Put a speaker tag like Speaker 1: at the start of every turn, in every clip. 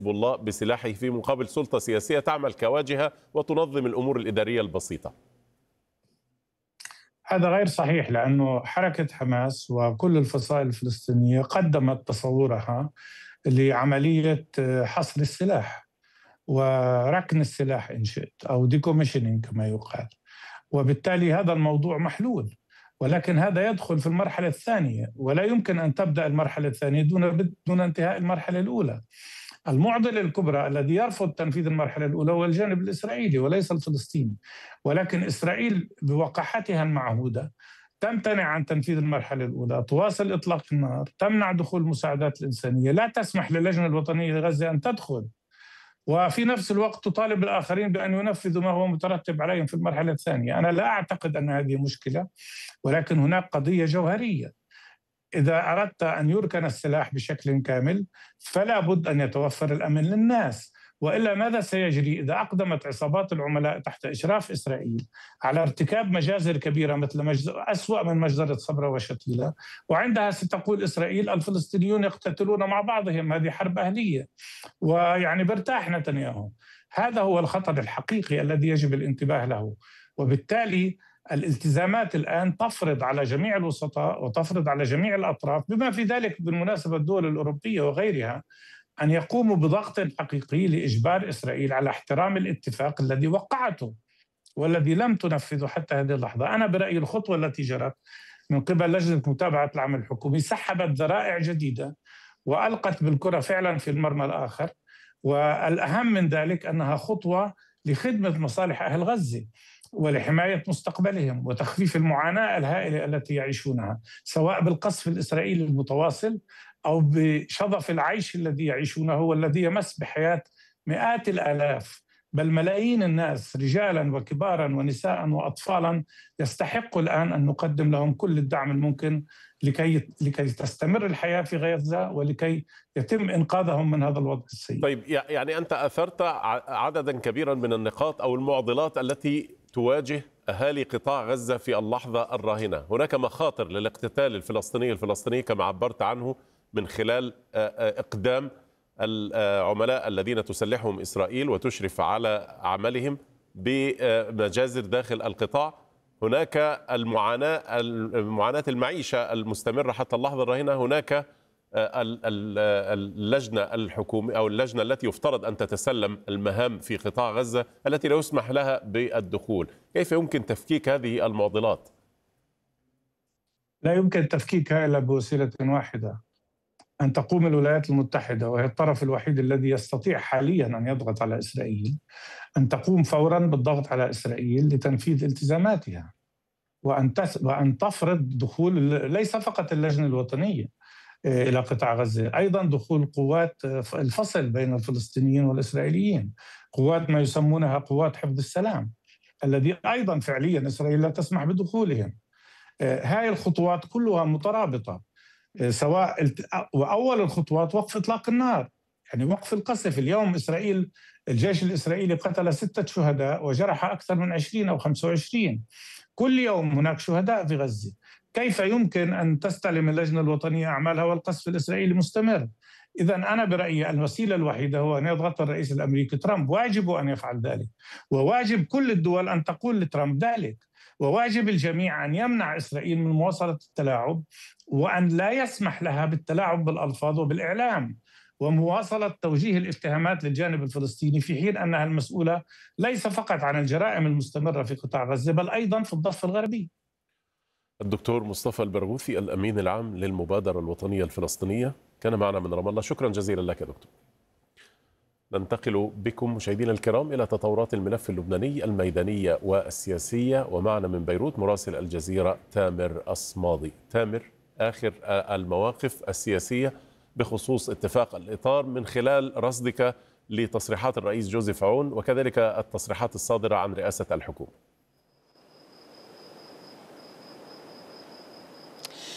Speaker 1: الله بسلاحه في مقابل سلطة سياسية تعمل كواجهة وتنظم الأمور الإدارية البسيطة.
Speaker 2: هذا غير صحيح، لأنه حركة حماس وكل الفصائل الفلسطينية قدمت تصورها لعملية حصر السلاح وركن السلاح إن شئت، أو ديكوميشنينج كما يقال، وبالتالي هذا الموضوع محلول. ولكن هذا يدخل في المرحلة الثانية، ولا يمكن أن تبدأ المرحلة الثانية دون انتهاء المرحلة الأولى. المعضلة الكبرى الذي يرفض تنفيذ المرحلة الأولى هو الجانب الإسرائيلي وليس الفلسطيني، ولكن إسرائيل بوقاحتها المعهودة تمتنع عن تنفيذ المرحلة الأولى، تواصل إطلاق النار، تمنع دخول المساعدات الإنسانية، لا تسمح للجنة الوطنية لغزة أن تدخل، وفي نفس الوقت تطالب الآخرين بأن ينفذوا ما هو مترتب عليهم في المرحلة الثانية. أنا لا أعتقد أن هذه مشكلة، ولكن هناك قضية جوهرية. إذا أردت أن يركن السلاح بشكل كامل فلا بد أن يتوفر الأمن للناس، وإلا ماذا سيجري إذا أقدمت عصابات العملاء تحت إشراف إسرائيل على ارتكاب مجازر كبيرة مثل أسوأ من مجزرة صبرا وشتيلة، وعندها ستقول إسرائيل الفلسطينيون يقتتلون مع بعضهم، هذه حرب أهلية، ويعني برتاح نتنياهو. هذا هو الخطر الحقيقي الذي يجب الانتباه له. وبالتالي الالتزامات الآن تفرض على جميع الوسطاء وتفرض على جميع الأطراف، بما في ذلك بالمناسبة الدول الأوروبية وغيرها، أن يقوموا بضغط حقيقي لإجبار إسرائيل على احترام الاتفاق الذي وقعته والذي لم تنفذه حتى هذه اللحظة. أنا برأيي الخطوة التي جرت من قبل لجنة متابعة العمل الحكومي سحبت ذرائع جديدة وألقت بالكرة فعلا في المرمى الآخر، والأهم من ذلك أنها خطوة لخدمة مصالح أهل غزة ولحماية مستقبلهم وتخفيف المعاناة الهائلة التي يعيشونها، سواء بالقصف الإسرائيلي المتواصل أو بشظف العيش الذي يعيشونه والذي يمس بحياة مئات الآلاف بل ملايين الناس رجالا وكبارا ونساء وأطفالا. يستحق الآن أن نقدم لهم كل الدعم الممكن لكي تستمر الحياة في غزة ولكي يتم إنقاذهم من هذا الوضع السيء.
Speaker 1: طيب، يعني أنت أثرت عددا كبيرا من النقاط أو المعضلات التي تواجه أهالي قطاع غزة في اللحظة الراهنة. هناك مخاطر للاقتتال الفلسطيني كما عبرت عنه من خلال إقدام العملاء الذين تسلحهم إسرائيل وتشرف على عملهم بمجازر داخل القطاع. هناك معاناة المعيشة المستمرة حتى اللحظة الراهنة. هناك اللجنة الحكومية أو اللجنة التي يفترض أن تتسلم المهام في قطاع غزة التي لا يسمح لها بالدخول. كيف يمكن تفكيك هذه المعضلات؟
Speaker 2: لا يمكن تفكيكها إلا بوسيلة واحدة، أن تقوم الولايات المتحدة، وهي الطرف الوحيد الذي يستطيع حاليا أن يضغط على إسرائيل، أن تقوم فورا بالضغط على إسرائيل لتنفيذ التزاماتها، وأن تفرض دخول ليس فقط اللجنة الوطنية إلى قطاع غزة، أيضا دخول قوات الفصل بين الفلسطينيين والإسرائيليين، قوات ما يسمونها قوات حفظ السلام، الذي أيضا فعليا إسرائيل لا تسمح بدخولهم. هاي الخطوات كلها مترابطة، سواء وأول الخطوات وقف إطلاق النار، يعني وقف القصف. اليوم إسرائيل الجيش الإسرائيلي قتل 6 شهداء وجرح أكثر من 20 أو 25. كل يوم هناك شهداء في غزة. كيف يمكن أن تستلم اللجنة الوطنية أعمالها والقصف الإسرائيلي مستمر؟ إذا أنا برأيي الوسيلة الوحيدة هو أن يضغط الرئيس الأمريكي ترامب، واجبه أن يفعل ذلك، وواجب كل الدول أن تقول لترامب ذلك، وواجب الجميع أن يمنع إسرائيل من مواصلة التلاعب، وأن لا يسمح لها بالتلاعب بالألفاظ وبالإعلام ومواصلة توجيه الاتهامات للجانب الفلسطيني، في حين أنها المسؤولة ليس فقط عن الجرائم المستمرة في قطاع غزة بل أيضا في الضفة الغربي.
Speaker 1: الدكتور مصطفى البرغوثي، الأمين العام للمبادرة الوطنية الفلسطينية، كان معنا من رام الله. شكرا جزيلا لك يا دكتور. ننتقل بكم مشاهدينا الكرام إلى تطورات الملف اللبناني الميدانية والسياسية، ومعنا من بيروت مراسل الجزيرة تامر أصماضي. تامر، آخر المواقف السياسية بخصوص اتفاق الإطار من خلال رصدك لتصريحات الرئيس جوزيف عون وكذلك التصريحات الصادرة عن رئاسة الحكومة.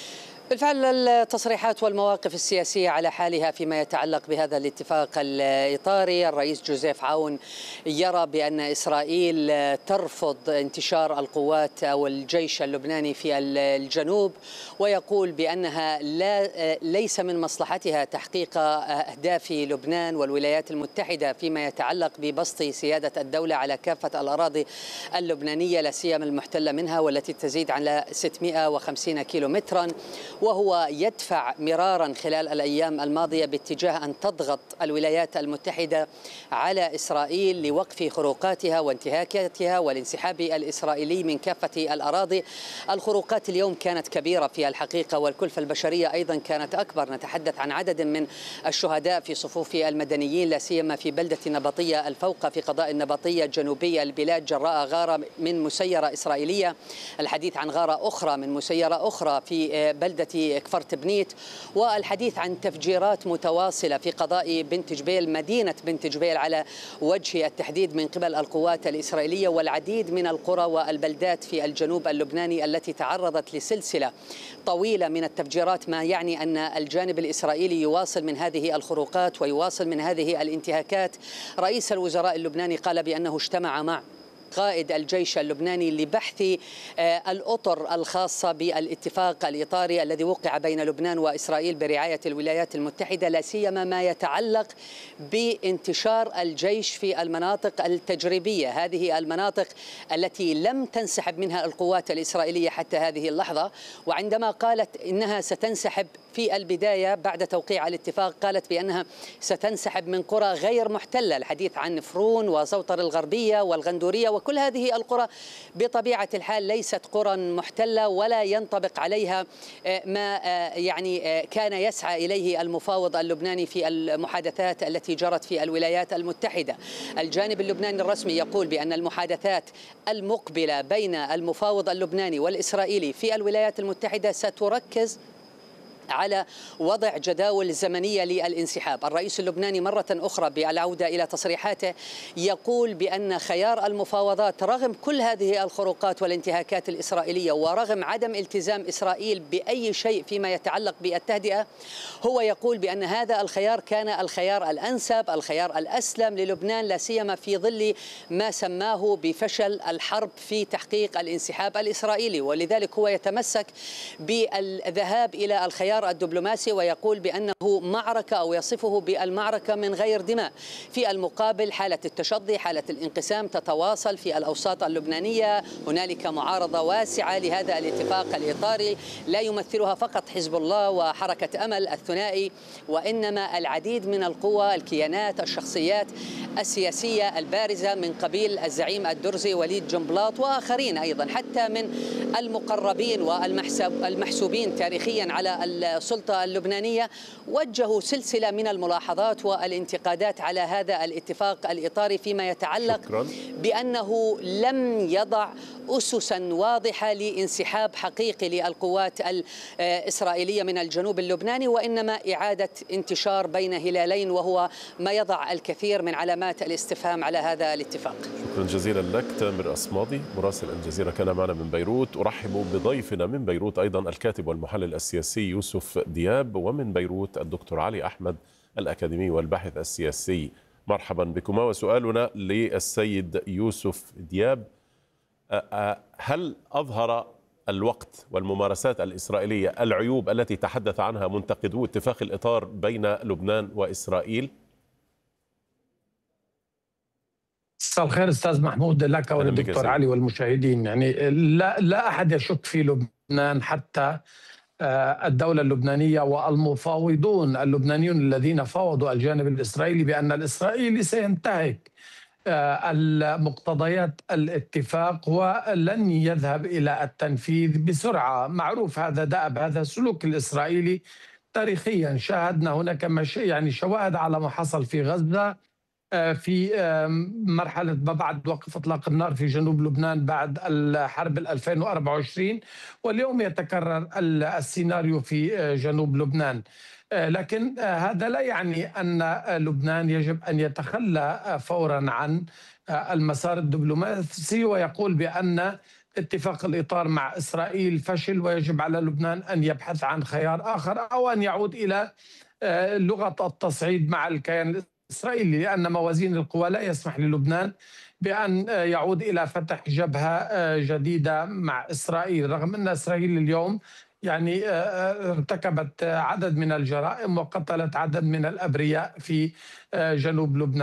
Speaker 3: بالفعل التصريحات والمواقف السياسية على حالها فيما يتعلق بهذا الاتفاق الإطاري. الرئيس جوزيف عون يرى بأن إسرائيل ترفض انتشار القوات أو الجيش اللبناني في الجنوب، ويقول بأنها ليس من مصلحتها تحقيق أهداف لبنان والولايات المتحدة فيما يتعلق ببسط سيادة الدولة على كافة الأراضي اللبنانية لا سيما المحتلة منها والتي تزيد على 650 كيلومترا. وهو يدفع مرارا خلال الأيام الماضية باتجاه أن تضغط الولايات المتحدة على إسرائيل لوقف خروقاتها وانتهاكاتها والانسحاب الإسرائيلي من كافة الأراضي. الخروقات اليوم كانت كبيرة في الحقيقة، والكلفة البشرية أيضا كانت أكبر. نتحدث عن عدد من الشهداء في صفوف المدنيين لا سيما في بلدة نبطية الفوقة في قضاء النبطية الجنوبية البلاد جراء غارة من مسيرة إسرائيلية. الحديث عن غارة أخرى من مسيرة أخرى في بلدة كفر تبنيت، والحديث عن تفجيرات متواصلة في قضاء بنت جبيل مدينة بنت جبيل على وجه التحديد من قبل القوات الإسرائيلية، والعديد من القرى والبلدات في الجنوب اللبناني التي تعرضت لسلسلة طويلة من التفجيرات، ما يعني أن الجانب الإسرائيلي يواصل من هذه الخروقات ويواصل من هذه الانتهاكات. رئيس الوزراء اللبناني قال بأنه اجتمع مع قائد الجيش اللبناني لبحث الأطر الخاصة بالاتفاق الإطاري الذي وقع بين لبنان وإسرائيل برعاية الولايات المتحدة، لا سيما ما يتعلق بانتشار الجيش في المناطق التجريبية، هذه المناطق التي لم تنسحب منها القوات الإسرائيلية حتى هذه اللحظة. وعندما قالت إنها ستنسحب في البداية بعد توقيع الاتفاق، قالت بأنها ستنسحب من قرى غير محتلة، الحديث عن فرون وزوطر الغربية والغندورية، وكل هذه القرى بطبيعة الحال ليست قرى محتلة ولا ينطبق عليها ما كان يسعى إليه المفاوض اللبناني في المحادثات التي جرت في الولايات المتحدة. الجانب اللبناني الرسمي يقول بأن المحادثات المقبلة بين المفاوض اللبناني والإسرائيلي في الولايات المتحدة ستركز على وضع جداول زمنية للانسحاب. الرئيس اللبناني مرة أخرى بالعودة إلى تصريحاته يقول بأن خيار المفاوضات رغم كل هذه الخروقات والانتهاكات الإسرائيلية ورغم عدم التزام إسرائيل بأي شيء فيما يتعلق بالتهدئة، هو يقول بأن هذا الخيار كان الخيار الأنسب، الخيار الأسلم للبنان، لا سيما في ظل ما سماه بفشل الحرب في تحقيق الانسحاب الإسرائيلي. ولذلك هو يتمسك بالذهاب إلى الخيار الدبلوماسي ويقول بأنه معركة أو يصفه بالمعركة من غير دماء. في المقابل حالة التشظي، حالة الانقسام تتواصل في الأوساط اللبنانية. هنالك معارضة واسعة لهذا الاتفاق الإطاري لا يمثلها فقط حزب الله وحركة أمل الثنائي، وإنما العديد من القوى، الكيانات، الشخصيات السياسية البارزة من قبيل الزعيم الدرزي وليد جنبلاط وآخرين أيضا، حتى من المقربين والمحسوبين تاريخيا على السلطة اللبنانية، وجهوا سلسلة من الملاحظات والانتقادات على هذا الاتفاق الإطاري فيما يتعلق بأنه لم يضع أسسا واضحة لانسحاب حقيقي للقوات الإسرائيلية من الجنوب اللبناني، وإنما إعادة انتشار بين هلالين، وهو ما يضع الكثير من علامات الاستفهام على هذا الاتفاق.
Speaker 1: شكرا جزيلا لك تامر أصمادي مراسل الجزيرة كان معنا من بيروت. أرحب بضيفنا من بيروت أيضا الكاتب والمحلل السياسي يوسف دياب، ومن بيروت الدكتور علي أحمد الأكاديمي والباحث السياسي. مرحبا بكما. وسؤالنا للسيد يوسف دياب: هل أظهر الوقت والممارسات الإسرائيلية العيوب التي تحدث عنها منتقدو اتفاق الإطار بين لبنان وإسرائيل؟
Speaker 2: مساء الخير استاذ محمود، لك وللدكتور علي والمشاهدين. يعني لا احد يشك في لبنان، حتى الدولة اللبنانية والمفاوضون اللبنانيون الذين فاوضوا الجانب الإسرائيلي بأن الإسرائيلي سينتهك مقتضيات الاتفاق ولن يذهب إلى التنفيذ بسرعة. معروف هذا دأب هذا السلوك الإسرائيلي تاريخيا. شاهدنا هناك شواهد على ما حصل في غزة في مرحلة ما بعد وقف إطلاق النار في جنوب لبنان بعد الحرب 2024، واليوم يتكرر السيناريو في جنوب لبنان. لكن هذا لا يعني أن لبنان يجب أن يتخلى فورا عن المسار الدبلوماسي ويقول بأن اتفاق الإطار مع إسرائيل فشل، ويجب على لبنان أن يبحث عن خيار آخر أو أن يعود إلى لغة التصعيد مع الكيان الإسرائيلي، لأن موازين القوى لا يسمح للبنان بأن يعود إلى فتح جبهة جديدة مع إسرائيل، رغم أن إسرائيل اليوم يعني ارتكبت عدد من الجرائم وقتلت عدد من الأبرياء في جنوب لبنان.